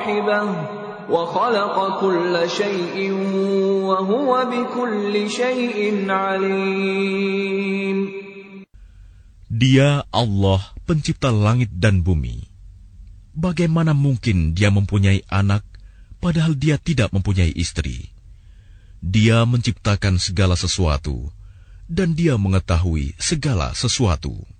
صَاحِبَهُ وَخَلَقَ كُلَّ شَيْءٍ وَهُوَ بِكُلِّ شَيْءٍ عَلِيمٌ. Dia Allah, pencipta langit dan bumi. Bagaimana mungkin dia mempunyai anak, padahal dia tidak mempunyai istri? Dia menciptakan segala sesuatu, dan dia mengetahui segala sesuatu.